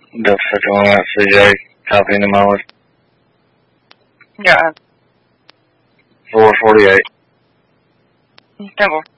Delta 21 CJ, copy the mileage. Yeah. 448. Temple.